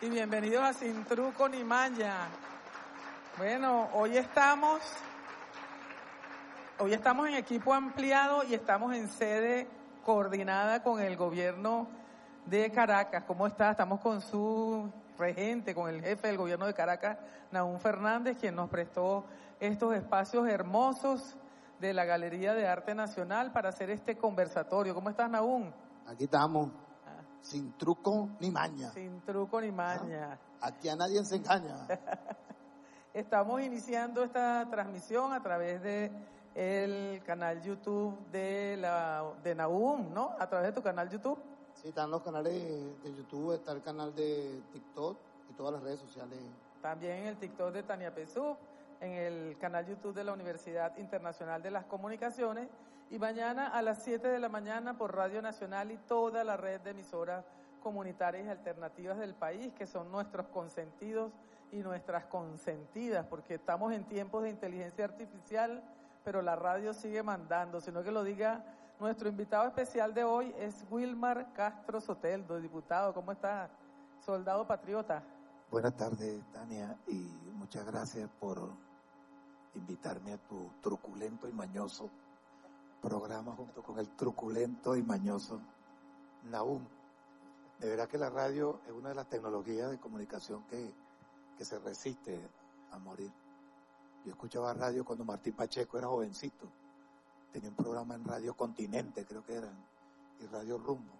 y bienvenidos a Sin Truco ni Maña. Bueno, hoy estamos en equipo ampliado y estamos en sede coordinada con el gobierno de Caracas. ¿Cómo está? Estamos con su regente, con el jefe del gobierno de Caracas, Nahum Fernández, quien nos prestó estos espacios hermosos de la Galería de Arte Nacional para hacer este conversatorio. ¿Cómo estás, Nahum? Aquí estamos, sin truco ni maña. Sin truco ni maña. Aquí a nadie se engaña. Estamos iniciando esta transmisión a través de el canal YouTube de Nahum, ¿no? A través de tu canal YouTube. Sí, están los canales de YouTube, está el canal de TikTok y todas las redes sociales. También en el TikTok de Tania Pesú, en el canal YouTube de la Universidad Internacional de las Comunicaciones, y mañana a las 7 de la mañana por Radio Nacional y toda la red de emisoras comunitarias y alternativas del país, que son nuestros consentidos y nuestras consentidas, porque estamos en tiempos de inteligencia artificial, pero la radio sigue mandando, sino que lo diga nuestro invitado especial de hoy, es Wilmar Castro Soteldo, diputado. ¿Cómo está, soldado patriota? Buenas tardes, Tania, y muchas gracias por invitarme a tu truculento y mañoso programa junto con el truculento y mañoso Nahum. De verdad que la radio es una de las tecnologías de comunicación que se resiste a morir. Yo escuchaba radio cuando Martín Pacheco era jovencito. Tenía un programa en Radio Continente, creo que eran, y Radio Rumbo.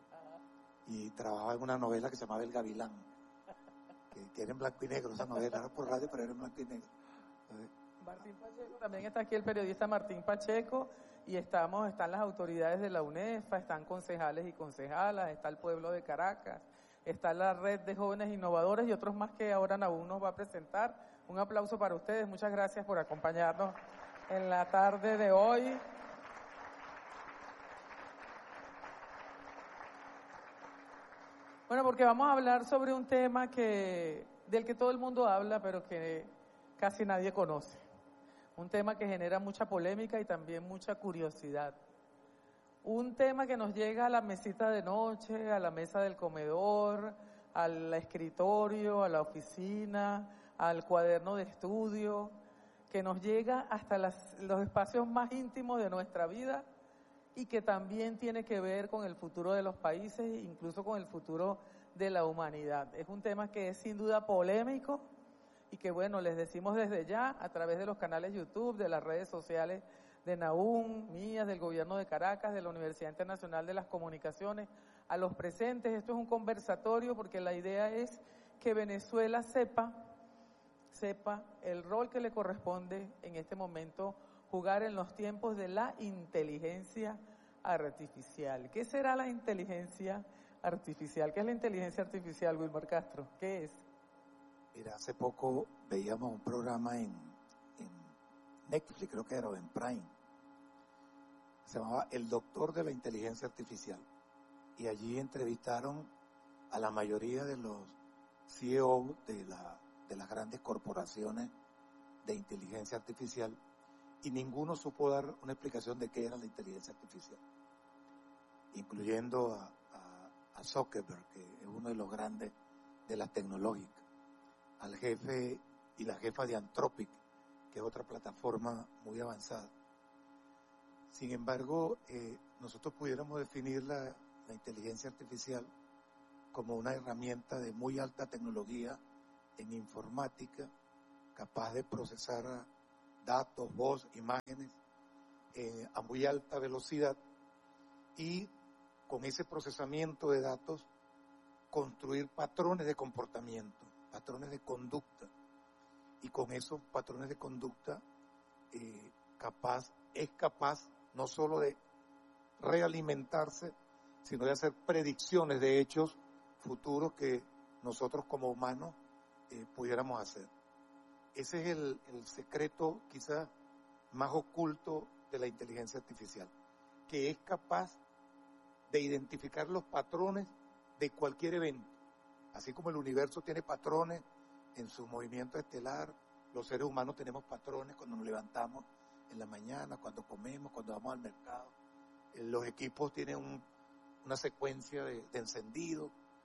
Y trabajaba en una novela que se llamaba El Gavilán, que era en blanco y negro. Esa novela era por radio, pero era en blanco y negro. Martín Pacheco, también está aquí el periodista Martín Pacheco, y están las autoridades de la UNEFA, están concejales y concejalas, está el pueblo de Caracas, está la red de jóvenes innovadores y otros más que ahora Nahum nos va a presentar. Un aplauso para ustedes, muchas gracias por acompañarnos en la tarde de hoy. Bueno, porque vamos a hablar sobre un tema del que todo el mundo habla, pero que casi nadie conoce. Un tema que genera mucha polémica y también mucha curiosidad. Un tema que nos llega a la mesita de noche, a la mesa del comedor, al escritorio, a la oficina, al cuaderno de estudio, que nos llega hasta los espacios más íntimos de nuestra vida y que también tiene que ver con el futuro de los países e incluso con el futuro de la humanidad. Es un tema que es sin duda polémico y que, bueno, les decimos desde ya, a través de los canales YouTube, de las redes sociales de Nahum, mías, del Gobierno de Caracas, de la Universidad Internacional de las Comunicaciones, a los presentes. Esto es un conversatorio porque la idea es que Venezuela sepa el rol que le corresponde en este momento jugar en los tiempos de la inteligencia artificial. ¿Qué será la inteligencia artificial? ¿Qué es la inteligencia artificial, Wilmar Castro? ¿Qué es? Mira, hace poco veíamos un programa en Netflix, creo que era, o en Prime. Se llamaba El Doctor de la Inteligencia Artificial. Y allí entrevistaron a la mayoría de los CEO de las grandes corporaciones de inteligencia artificial, y ninguno supo dar una explicación de qué era la inteligencia artificial, incluyendo a Zuckerberg, que es uno de los grandes de las tecnológicas, al jefe y la jefa de Anthropic, que es otra plataforma muy avanzada. Sin embargo, nosotros pudiéramos definir la inteligencia artificial como una herramienta de muy alta tecnología en informática, capaz de procesar datos, voz, imágenes a muy alta velocidad, y con ese procesamiento de datos construir patrones de comportamiento, patrones de conducta, y con esos patrones de conducta es capaz no solo de realimentarse, sino de hacer predicciones de hechos futuros que nosotros como humanos pudiéramos hacer. Ese es el secreto quizás más oculto de la inteligencia artificial, que es capaz de identificar los patrones de cualquier evento. Así como el universo tiene patrones en su movimiento estelar, los seres humanos tenemos patrones cuando nos levantamos en la mañana, cuando comemos, cuando vamos al mercado. Los equipos tienen una secuencia de encendido.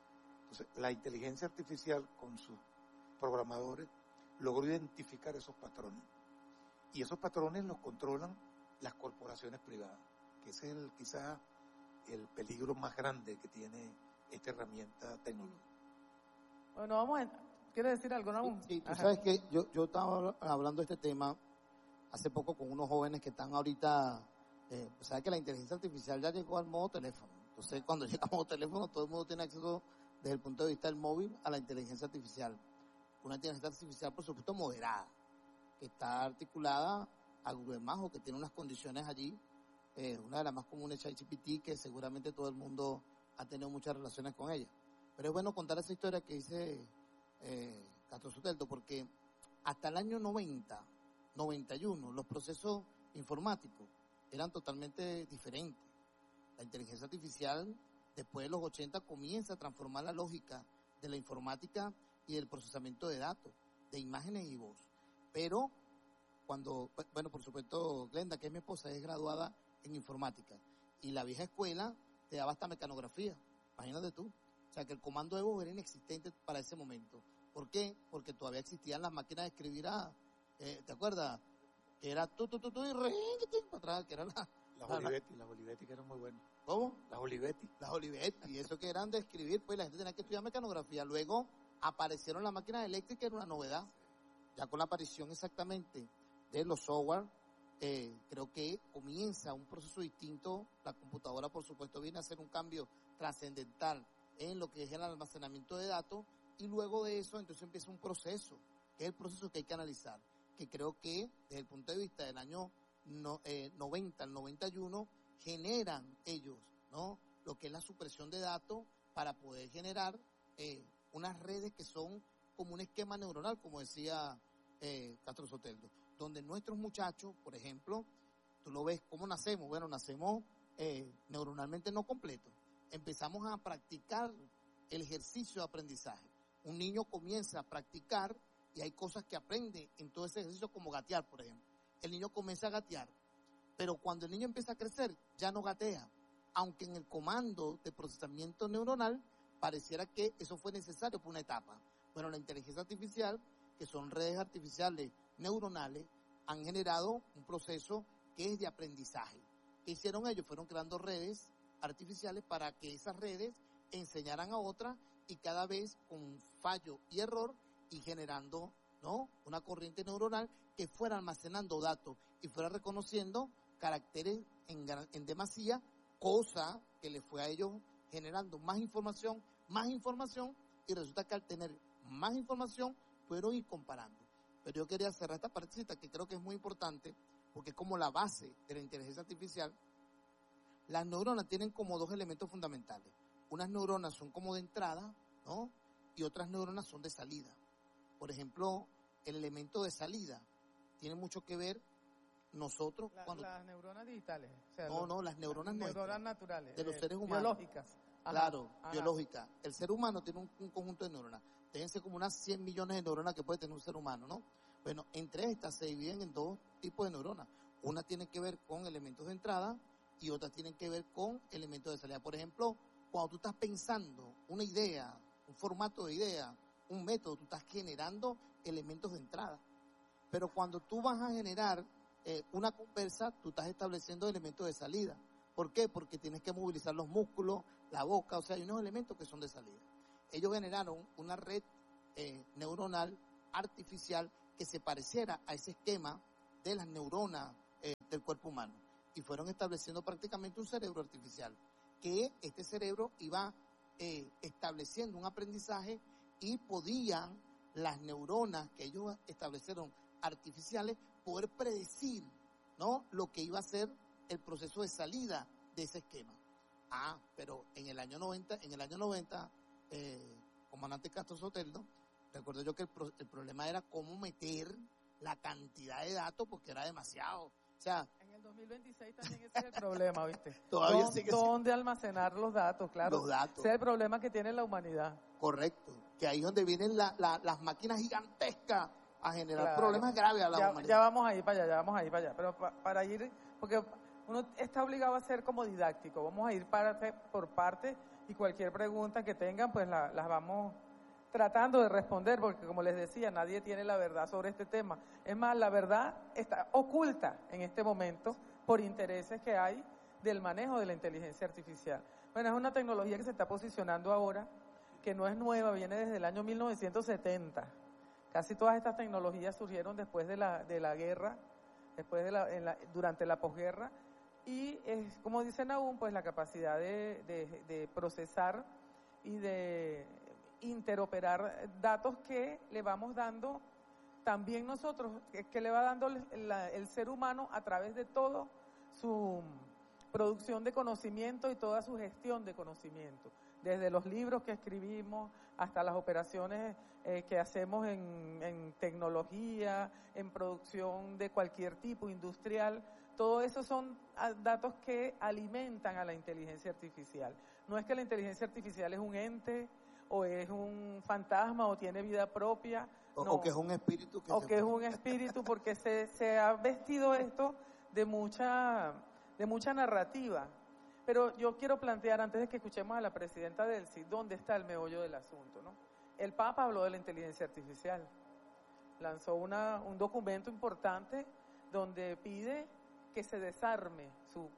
Entonces, la inteligencia artificial con sus programadores logró identificar esos patrones. Y esos patrones los controlan las corporaciones privadas, que ese es quizás el peligro más grande que tiene esta herramienta tecnológica. Bueno, ¿quieres decir algo, no? Sí, tú sabes que yo estaba hablando de este tema hace poco con unos jóvenes que están ahorita, sabes que la inteligencia artificial ya llegó al modo teléfono. Entonces, cuando llega al modo teléfono, todo el mundo tiene acceso desde el punto de vista del móvil a la inteligencia artificial. Una inteligencia artificial, por supuesto, moderada, que está articulada a Google Maps o que tiene unas condiciones allí. Una de las más comunes, ChatGPT, que seguramente todo el mundo ha tenido muchas relaciones con ella. Pero es bueno contar esa historia que dice Castro Soteldo, porque hasta el año 90, 91, los procesos informáticos eran totalmente diferentes. La inteligencia artificial, después de los 80, comienza a transformar la lógica de la informática y del procesamiento de datos, de imágenes y voz. Pero cuando, bueno, por supuesto, Glenda, que es mi esposa, es graduada en informática. Y la vieja escuela te daba hasta mecanografía, imagínate tú. O sea, que el comando de voz era inexistente para ese momento. ¿Por qué? Porque todavía existían las máquinas de escribir, ¿te acuerdas? Que era tú y para atrás, que era Las Olivetti que eran muy buenas. ¿Cómo? Las Olivetti. Las Olivetti, y eso que eran de escribir, pues la gente tenía que estudiar mecanografía. Luego aparecieron las máquinas eléctricas, era una novedad. Ya con la aparición exactamente de los software, creo que comienza un proceso distinto. La computadora, por supuesto, viene a hacer un cambio trascendental en lo que es el almacenamiento de datos, y luego de eso entonces empieza un proceso, que es el proceso que hay que analizar, que creo que desde el punto de vista del año 90 al 91 generan ellos, ¿no?, lo que es la supresión de datos para poder generar unas redes que son como un esquema neuronal, como decía Castro Soteldo, donde nuestros muchachos, por ejemplo, tú lo ves, ¿cómo nacemos? Bueno, nacemos neuronalmente no completos. Empezamos a practicar el ejercicio de aprendizaje. Un niño comienza a practicar y hay cosas que aprende en todo ese ejercicio, como gatear, por ejemplo. El niño comienza a gatear, pero cuando el niño empieza a crecer, ya no gatea, aunque en el comando de procesamiento neuronal pareciera que eso fue necesario por una etapa. Bueno, la inteligencia artificial, que son redes artificiales neuronales, han generado un proceso que es de aprendizaje. ¿Qué hicieron ellos? Fueron creando redes artificiales para que esas redes enseñaran a otras, y cada vez con fallo y error, y generando, ¿no?, una corriente neuronal que fuera almacenando datos y fuera reconociendo caracteres en demasía, cosa que le fue a ellos generando más información, y resulta que al tener más información pudieron ir comparando. Pero yo quería cerrar esta partecita que creo que es muy importante, porque es como la base de la inteligencia artificial. Las neuronas tienen como dos elementos fundamentales. Unas neuronas son como de entrada, ¿no?, y otras neuronas son de salida. Por ejemplo, el elemento de salida tiene mucho que ver nosotros cuando... Las neuronas digitales. O sea, las neuronas naturales. de los seres humanos. Biológicas. Claro, biológicas. El ser humano tiene un conjunto de neuronas. Fíjense como unas 100 millones de neuronas que puede tener un ser humano, ¿no? Bueno, entre estas se dividen en dos tipos de neuronas. Una tiene que ver con elementos de entrada y otras tienen que ver con elementos de salida. Por ejemplo, cuando tú estás pensando una idea, un formato de idea, un método, tú estás generando elementos de entrada. Pero cuando tú vas a generar una conversa, tú estás estableciendo elementos de salida. ¿Por qué? Porque tienes que movilizar los músculos, la boca, o sea, hay unos elementos que son de salida. Ellos generaron una red neuronal artificial que se pareciera a ese esquema de las neuronas del cuerpo humano, y fueron estableciendo prácticamente un cerebro artificial, que este cerebro iba estableciendo un aprendizaje, y podían las neuronas que ellos establecieron artificiales poder predecir, ¿no?, lo que iba a ser el proceso de salida de ese esquema. Pero en el año 90, comandante Castro Soteldo, recuerdo yo que el problema era cómo meter la cantidad de datos, porque era demasiado. O sea, en el 2026 también ese es el problema, ¿viste? Todavía sigue ¿Dónde almacenar los datos? Claro. Los datos. Ese es el problema que tiene la humanidad. Correcto. Que ahí es donde vienen las máquinas gigantescas a generar problemas graves a la humanidad. Ya vamos a ir para allá. Pero para ir, porque uno está obligado a ser como didáctico. Vamos a ir parte por parte y cualquier pregunta que tengan, pues las vamos tratando de responder, porque como les decía, nadie tiene la verdad sobre este tema. Es más, la verdad está oculta en este momento por intereses que hay del manejo de la inteligencia artificial. Bueno, es una tecnología que se está posicionando ahora, que no es nueva, viene desde el año 1970. Casi todas estas tecnologías surgieron después de la guerra, durante la posguerra, y es, como dice Nahum, pues la capacidad de procesar y de interoperar datos que le vamos dando también nosotros, que le va dando el ser humano a través de todo su producción de conocimiento y toda su gestión de conocimiento, desde los libros que escribimos hasta las operaciones que hacemos en tecnología, en producción de cualquier tipo, industrial. Todo eso son datos que alimentan a la inteligencia artificial. No es que la inteligencia artificial es un ente, o es un fantasma, o tiene vida propia. O que es un espíritu. Es un espíritu, porque se ha vestido esto de mucha narrativa. Pero yo quiero plantear, antes de que escuchemos a la presidenta Delcy, dónde está el meollo del asunto, ¿no? El Papa habló de la inteligencia artificial. Lanzó un documento importante donde pide que se desarme, su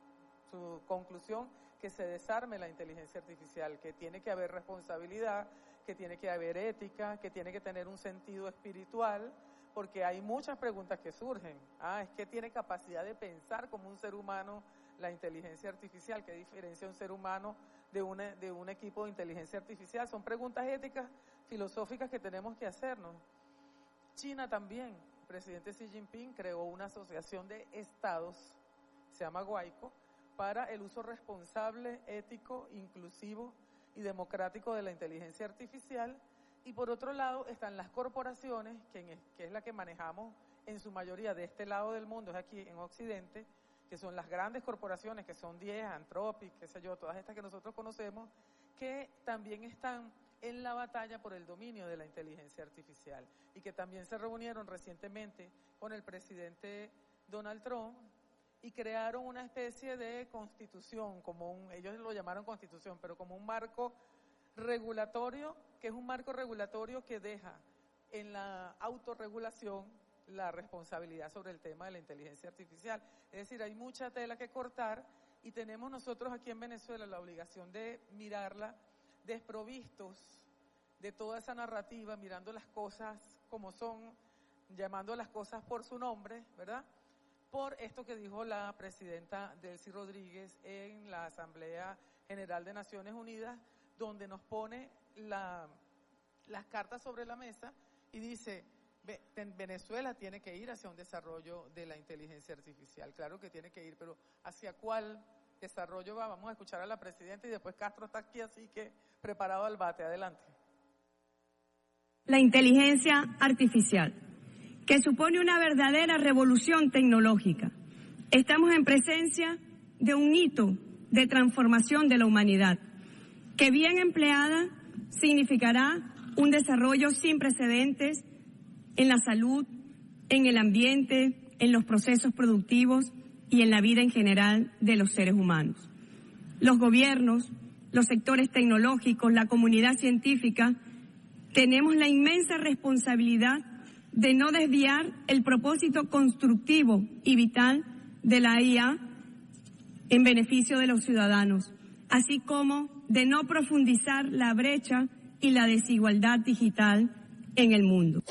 conclusión, que se desarme la inteligencia artificial, que tiene que haber responsabilidad, que tiene que haber ética, que tiene que tener un sentido espiritual, porque hay muchas preguntas que surgen. Es que tiene capacidad de pensar como un ser humano la inteligencia artificial. ¿Qué diferencia un ser humano de un equipo de inteligencia artificial? Son preguntas éticas, filosóficas que tenemos que hacernos. China también, el presidente Xi Jinping creó una asociación de estados, se llama WIPO, para el uso responsable, ético, inclusivo y democrático de la inteligencia artificial. Y por otro lado están las corporaciones, que es la que manejamos en su mayoría de este lado del mundo, es aquí en Occidente, que son las grandes corporaciones, que son 10, Anthropic, qué sé yo, todas estas que nosotros conocemos, que también están en la batalla por el dominio de la inteligencia artificial, y que también se reunieron recientemente con el presidente Donald Trump, y crearon una especie de constitución, ellos lo llamaron constitución, pero como un marco regulatorio, que es un marco regulatorio que deja en la autorregulación la responsabilidad sobre el tema de la inteligencia artificial. Es decir, hay mucha tela que cortar, y tenemos nosotros aquí en Venezuela la obligación de mirarla desprovistos de toda esa narrativa, mirando las cosas como son, llamando las cosas por su nombre, ¿verdad? Por esto que dijo la presidenta Delcy Rodríguez en la Asamblea General de Naciones Unidas, donde nos pone las cartas sobre la mesa y dice: Venezuela tiene que ir hacia un desarrollo de la inteligencia artificial. Claro que tiene que ir, pero ¿hacia cuál desarrollo va? Vamos a escuchar a la presidenta y después Castro está aquí, así que preparado al bate. Adelante. La inteligencia artificial, que supone una verdadera revolución tecnológica. Estamos en presencia de un hito de transformación de la humanidad, que bien empleada significará un desarrollo sin precedentes en la salud, en el ambiente, en los procesos productivos y en la vida en general de los seres humanos. Los gobiernos, los sectores tecnológicos, la comunidad científica, tenemos la inmensa responsabilidad de no desviar el propósito constructivo y vital de la IA en beneficio de los ciudadanos, así como de no profundizar la brecha y la desigualdad digital en el mundo.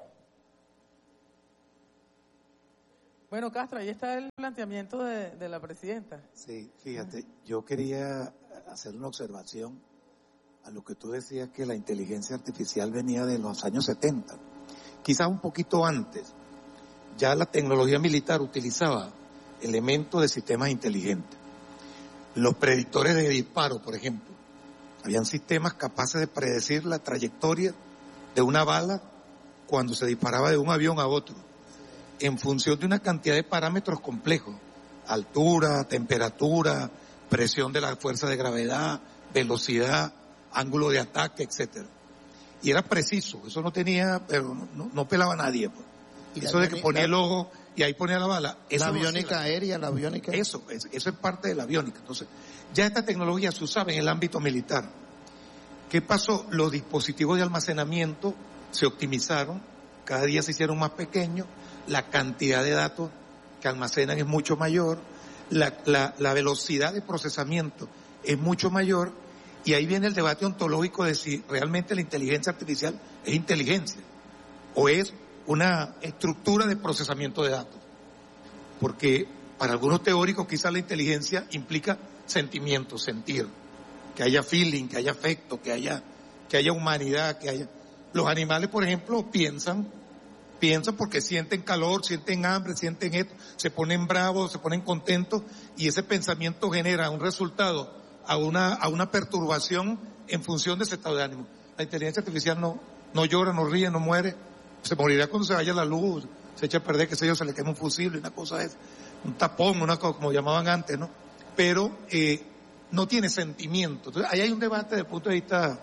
Bueno, Castro, ahí está el planteamiento de la presidenta. Sí, fíjate, yo quería hacer una observación a lo que tú decías, que la inteligencia artificial venía de los años 70, quizás un poquito antes. Ya la tecnología militar utilizaba elementos de sistemas inteligentes. Los predictores de disparo, por ejemplo, habían sistemas capaces de predecir la trayectoria de una bala cuando se disparaba de un avión a otro, en función de una cantidad de parámetros complejos: altura, temperatura, presión de la fuerza de gravedad, velocidad, ángulo de ataque, etcétera. Y era preciso, eso no tenía, pero no pelaba a nadie, pues. Eso de que ponía el ojo y ahí pone la bala. La aviónica aérea, la aviónica. Eso es parte de la aviónica. Entonces, ya esta tecnología se usaba en el ámbito militar. ¿Qué pasó? Los dispositivos de almacenamiento se optimizaron, cada día se hicieron más pequeños, la cantidad de datos que almacenan es mucho mayor, la velocidad de procesamiento es mucho mayor, y ahí viene el debate ontológico de si realmente la inteligencia artificial es inteligencia o es una estructura de procesamiento de datos. Porque para algunos teóricos quizás la inteligencia implica sentimiento, sentir, que haya feeling, que haya afecto, que haya humanidad, que haya... Los animales, por ejemplo, piensan porque sienten calor, sienten hambre, sienten esto, se ponen bravos, se ponen contentos, y ese pensamiento genera un resultado a una perturbación en función de ese estado de ánimo. La inteligencia artificial no llora, no ríe, no muere, se morirá cuando se vaya la luz, se echa a perder, qué sé yo, se le quema un fusil, una cosa es, un tapón, una cosa como llamaban antes, ¿no? Pero no tiene sentimiento. Entonces, ahí hay un debate desde el punto de vista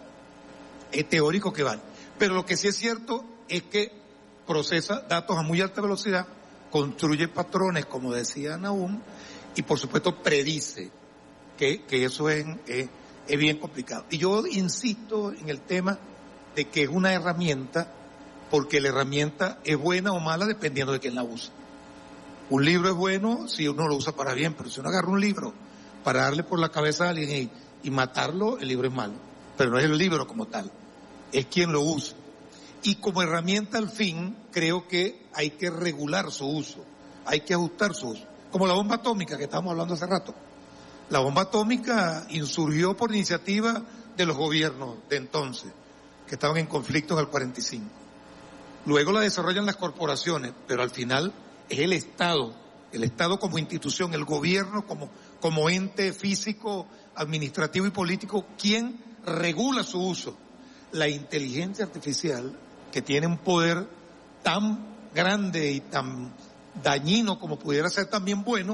teórico que vale. Pero lo que sí es cierto es que procesa datos a muy alta velocidad, construye patrones, como decía Nahum, y por supuesto predice que eso es bien complicado. Y yo insisto en el tema de que es una herramienta, porque la herramienta es buena o mala dependiendo de quién la usa. Un libro es bueno si uno lo usa para bien, pero si uno agarra un libro para darle por la cabeza a alguien y matarlo, el libro es malo. Pero no es el libro como tal, es quien lo usa. Y como herramienta al fin, creo que hay que regular su uso, hay que ajustar su uso. Como la bomba atómica que estábamos hablando hace rato. La bomba atómica insurgió por iniciativa de los gobiernos de entonces, que estaban en conflicto en el 45. Luego la desarrollan las corporaciones, pero al final es el Estado como institución, el gobierno como ente físico, administrativo y político, quien regula su uso. La inteligencia artificial, que tiene un poder tan grande y tan dañino como pudiera ser también bueno,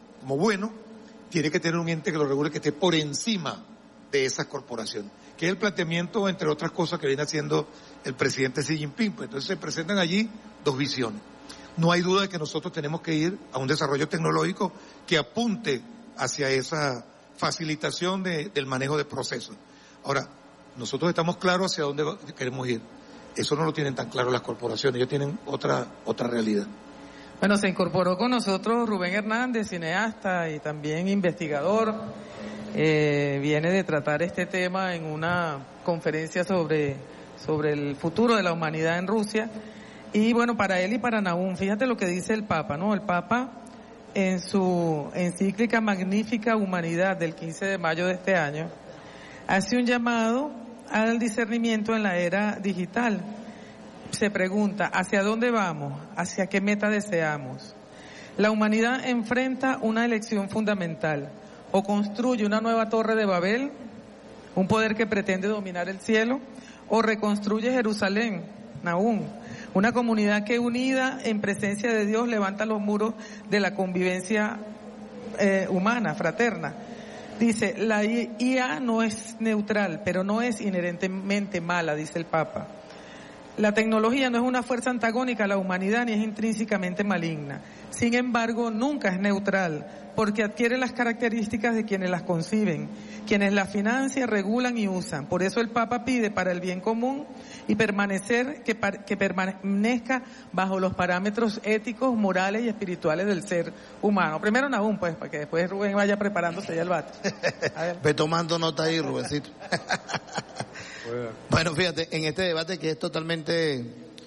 tiene que tener un ente que lo regule, que esté por encima de esas corporaciones, que es el planteamiento, entre otras cosas, que viene haciendo el presidente Xi Jinping. Pues entonces se presentan allí dos visiones. No hay duda de que nosotros tenemos que ir a un desarrollo tecnológico que apunte hacia esa facilitación del manejo de procesos. Ahora, nosotros estamos claros hacia dónde queremos ir. Eso no lo tienen tan claro las corporaciones, ellos tienen otra realidad. Bueno, se incorporó con nosotros Rubén Hernández, cineasta y también investigador. Viene de tratar este tema en una conferencia sobre el futuro de la humanidad en Rusia. Y bueno, para él y para Nahum, fíjate lo que dice el Papa, ¿no? El Papa, en su encíclica Magnífica Humanidad del 15 de mayo de este año, hace un llamado al discernimiento en la era digital. Se pregunta, ¿hacia dónde vamos? ¿Hacia qué meta deseamos? La humanidad enfrenta una elección fundamental. O construye una nueva torre de Babel, un poder que pretende dominar el cielo, o reconstruye Jerusalén, Nahum, una comunidad que unida en presencia de Dios levanta los muros de la convivencia humana, fraterna. Dice, la IA no es neutral, pero no es inherentemente mala, dice el Papa. La tecnología no es una fuerza antagónica a la humanidad ni es intrínsecamente maligna. Sin embargo, nunca es neutral, porque adquiere las características de quienes las conciben, quienes la financian, regulan y usan. Por eso el Papa pide para el bien común y que permanezca bajo los parámetros éticos, morales y espirituales del ser humano. Primero Nahum, pues, para que después Rubén vaya preparándose ya el bate. Ve tomando nota ahí, Rubencito. Bueno, fíjate, en este debate que es totalmente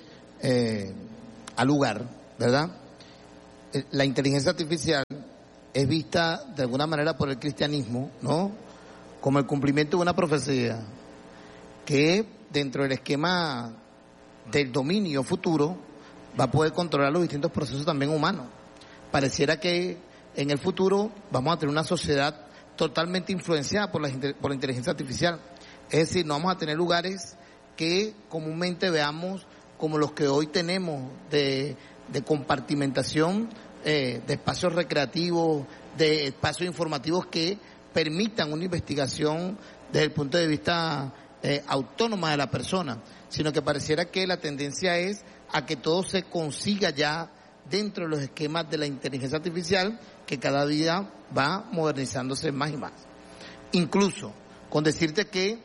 al lugar, ¿verdad? La inteligencia artificial es vista de alguna manera por el cristianismo, ¿no? Como el cumplimiento de una profecía que dentro del esquema del dominio futuro va a poder controlar los distintos procesos también humanos. Pareciera que en el futuro vamos a tener una sociedad totalmente influenciada por la inteligencia artificial. Es decir, no vamos a tener lugares que comúnmente veamos como los que hoy tenemos de compartimentación de espacios recreativos, de espacios informativos que permitan una investigación desde el punto de vista autónoma de la persona, sino que pareciera que la tendencia es a que todo se consiga ya dentro de los esquemas de la inteligencia artificial que cada día va modernizándose más y más. Incluso con decirte que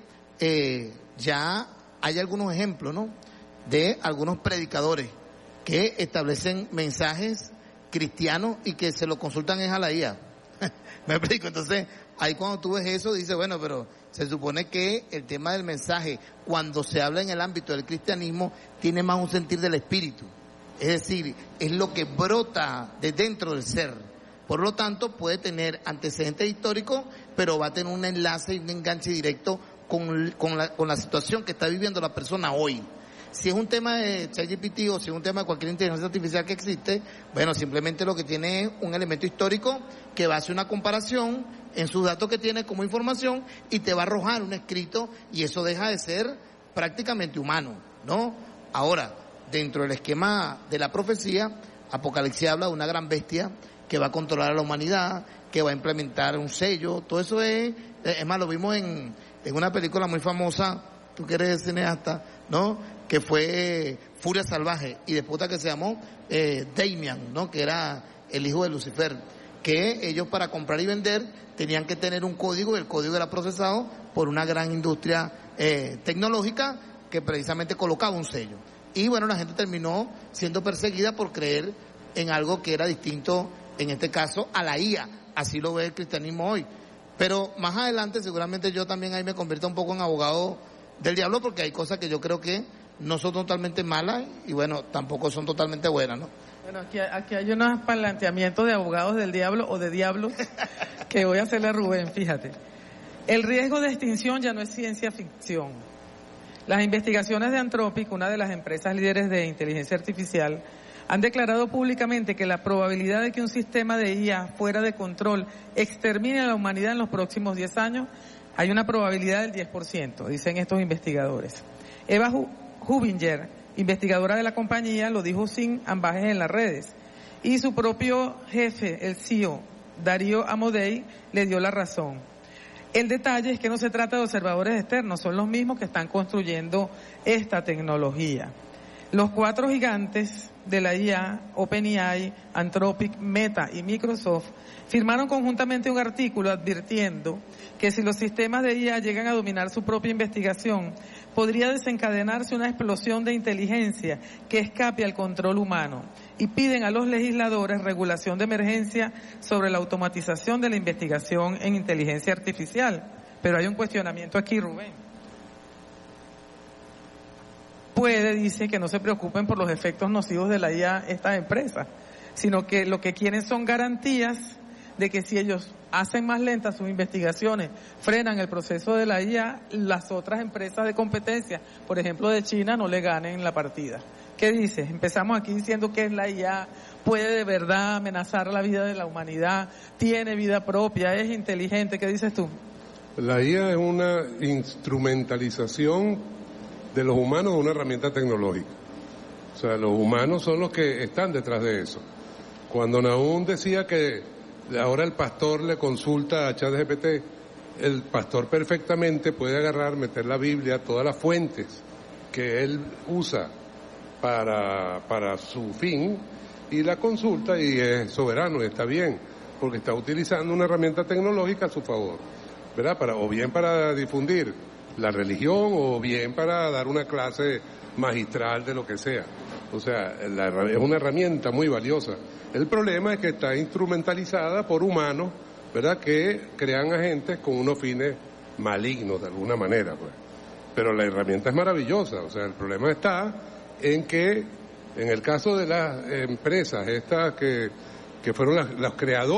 ya hay algunos ejemplos, ¿no?, de algunos predicadores que establecen mensajes cristianos y que se lo consultan es a la IA. ¿Me explico? Entonces, ahí cuando tú ves eso, dices, bueno, pero se supone que el tema del mensaje, cuando se habla en el ámbito del cristianismo, tiene más un sentir del espíritu. Es decir, es lo que brota de dentro del ser. Por lo tanto, puede tener antecedentes históricos, pero va a tener un enlace y un enganche directo con la situación que está viviendo la persona hoy. Si es un tema de ChatGPT o si es un tema de cualquier inteligencia artificial que existe, bueno, simplemente lo que tiene es un elemento histórico que va a hacer una comparación en sus datos que tiene como información y te va a arrojar un escrito, y eso deja de ser prácticamente humano, ¿no? Ahora, dentro del esquema de la profecía, Apocalipsis habla de una gran bestia que va a controlar a la humanidad, que va a implementar un sello. Todo eso es más, lo vimos en una película muy famosa, tú que eres cineasta, ¿no?, que fue Furia Salvaje, y después que se llamó Damian, ¿no?, que era el hijo de Lucifer, que ellos para comprar y vender tenían que tener un código, y el código era procesado por una gran industria tecnológica que precisamente colocaba un sello. Y bueno, la gente terminó siendo perseguida por creer en algo que era distinto, en este caso, a la IA. Así lo ve el cristianismo hoy. Pero más adelante seguramente yo también ahí me convierto un poco en abogado del diablo, porque hay cosas que yo creo que no son totalmente malas y bueno, tampoco son totalmente buenas, ¿no? Bueno, aquí hay unos planteamientos de abogados del diablo o de diablos que voy a hacerle a Rubén, fíjate. El riesgo de extinción ya no es ciencia ficción. Las investigaciones de Anthropic, una de las empresas líderes de inteligencia artificial, han declarado públicamente que la probabilidad de que un sistema de IA fuera de control extermine a la humanidad en los próximos 10 años, hay una probabilidad del 10%, dicen estos investigadores. Eva Hubinger, investigadora de la compañía, lo dijo sin ambajes en las redes. Y su propio jefe, el CEO, Darío Amodei, le dio la razón. El detalle es que no se trata de observadores externos, son los mismos que están construyendo esta tecnología. Los 4 gigantes de la IA, OpenAI, Anthropic, Meta y Microsoft, firmaron conjuntamente un artículo advirtiendo que si los sistemas de IA llegan a dominar su propia investigación, podría desencadenarse una explosión de inteligencia que escape al control humano, y piden a los legisladores regulación de emergencia sobre la automatización de la investigación en inteligencia artificial. Pero hay un cuestionamiento aquí, Rubén. Dice que no se preocupen por los efectos nocivos de la IA estas empresas, sino que lo que quieren son garantías de que si ellos hacen más lentas sus investigaciones, frenan el proceso de la IA, las otras empresas de competencia, por ejemplo de China, no le ganen la partida. ¿Qué dices? Empezamos aquí diciendo que la IA puede de verdad amenazar la vida de la humanidad, tiene vida propia, es inteligente. ¿Qué dices tú? La IA es una instrumentalización de los humanos de una herramienta tecnológica. O sea, los humanos son los que están detrás de eso. Cuando Nahum decía que ahora el pastor le consulta a ChatGPT, el pastor perfectamente puede agarrar, meter la Biblia, todas las fuentes que él usa para su fin, y la consulta y es soberano y está bien, porque está utilizando una herramienta tecnológica a su favor, ¿verdad? O bien para difundir la religión o bien para dar una clase magistral de lo que sea. O sea, es una herramienta muy valiosa. El problema es que está instrumentalizada por humanos, ¿verdad?, que crean agentes con unos fines malignos de alguna manera, pues. Pero la herramienta es maravillosa. O sea, el problema está en que, en el caso de las empresas estas que fueron los creadores